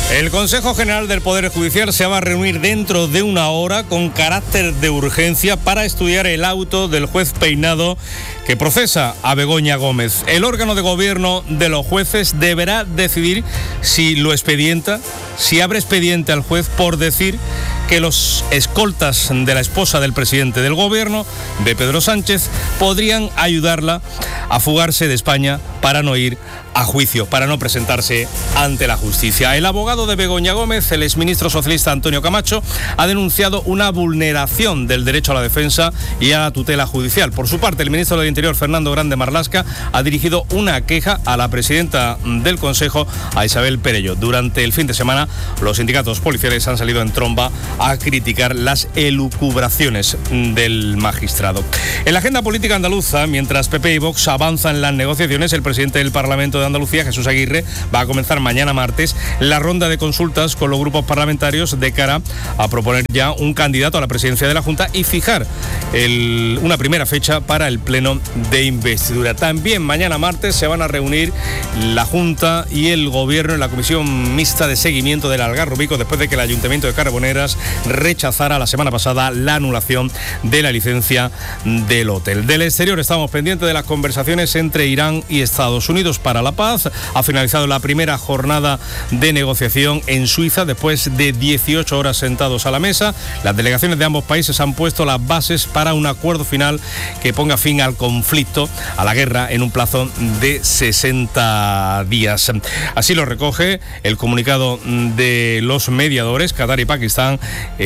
El Consejo General del Poder Judicial se va a reunir dentro de una hora con carácter de urgencia para estudiar el auto del juez Peinado que procesa a Begoña Gómez. El órgano de gobierno de los jueces deberá decidir si lo expedienta, si abre expediente al juez por decir que los escoltas de la esposa del presidente del gobierno, de Pedro Sánchez, podrían ayudarla a fugarse de España para no ir a juicio, para no presentarse ante la justicia. El abogado de Begoña Gómez, el exministro socialista Antonio Camacho, ha denunciado una vulneración del derecho a la defensa y a la tutela judicial. Por su parte, el ministro del Interior, Fernando Grande Marlaska, ha dirigido una queja a la presidenta del Consejo, a Isabel Perello. Durante el fin de semana, los sindicatos policiales han salido en tromba a criticar las elucubraciones del magistrado. En la agenda política andaluza, mientras PP y Vox avanzan en las negociaciones, el presidente del Parlamento de Andalucía, Jesús Aguirre, va a comenzar mañana martes la ronda de consultas con los grupos parlamentarios de cara a proponer ya un candidato a la presidencia de la Junta y fijar una primera fecha para el pleno de investidura. También mañana martes se van a reunir la Junta y el Gobierno en la comisión mixta de seguimiento del Algarrobico después de que el Ayuntamiento de Carboneras rechazara la semana pasada la anulación de la licencia del hotel. Del exterior estamos pendientes de las conversaciones entre Irán y Estados Unidos para la paz. Ha finalizado la primera jornada de negociación en Suiza después de 18 horas sentados a la mesa. Las delegaciones de ambos países han puesto las bases para un acuerdo final que ponga fin al conflicto, a la guerra, en un plazo de 60 días. Así lo recoge el comunicado de los mediadores, Qatar y Pakistán,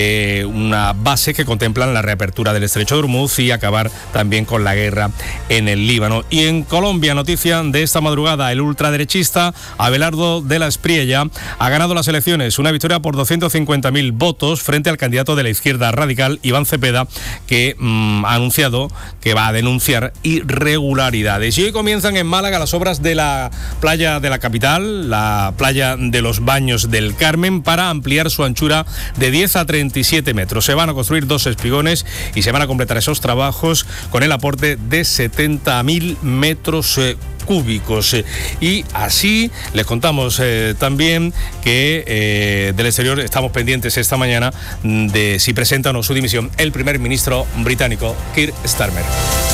una base que contemplan la reapertura del estrecho de Hormuz y acabar también con la guerra en el Líbano. Y en Colombia, noticia de esta madrugada, el ultraderechista Abelardo de la Espriella ha ganado las elecciones, una victoria por 250.000 votos frente al candidato de la izquierda radical, Iván Cepeda, que ha anunciado que va a denunciar irregularidades. Y hoy comienzan en Málaga las obras de la playa de la capital, la playa de los Baños del Carmen, para ampliar su anchura de 10 a 37 metros. Se van a construir 2 espigones y se van a completar esos trabajos con el aporte de 70.000 metros cúbicos. Y así les contamos también que del exterior estamos pendientes esta mañana de si presenta o no su dimisión el primer ministro británico, Keir Starmer.